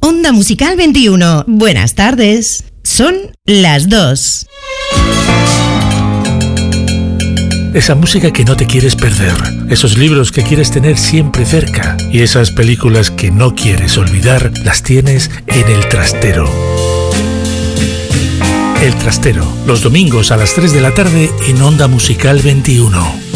Onda Musical 21. Buenas tardes. Son las 2. Esa música que no te quieres perder, esos libros que quieres tener siempre cerca y esas películas que no quieres olvidar, las tienes en El Trastero. El Trastero, los domingos a las 3 de la tarde en Onda Musical 21.